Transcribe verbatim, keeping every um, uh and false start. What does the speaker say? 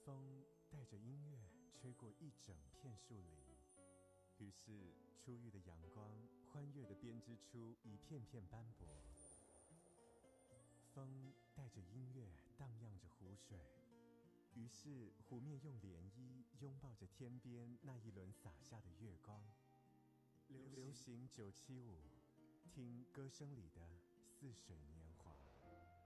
风带着音乐吹过一整片树林，于是初遇的阳光欢悦地编织出一片片斑驳。风带着音乐荡漾着湖水，于是湖面用涟漪拥抱着天边那一轮洒下的月光。流行九七五，听歌声里的似水